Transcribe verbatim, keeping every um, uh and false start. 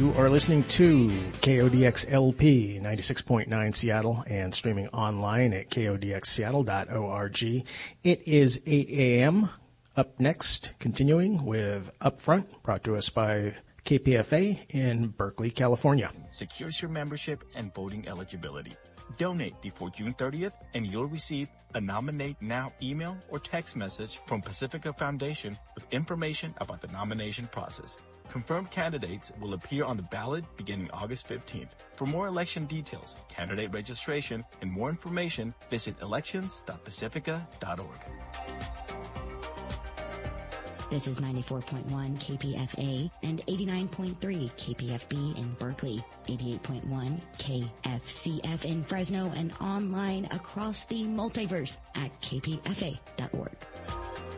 You are listening to K O D X L P ninety-six point nine Seattle and streaming online at K O D X seattle dot org. It is eight a.m. Up next, continuing with Upfront, brought to us by K P F A in Berkeley, California. Secures your membership and voting eligibility. Donate before June thirtieth and you'll receive a Nominate Now email or text message from Pacifica Foundation with information about the nomination process. Confirmed candidates will appear on the ballot beginning August fifteenth. For more election details, candidate registration, and more information, visit elections dot pacifica dot org. This is ninety-four point one K P F A and eighty-nine point three K P F B in Berkeley, eighty-eight point one K F C F in Fresno, and online across the multiverse at K P F A dot org.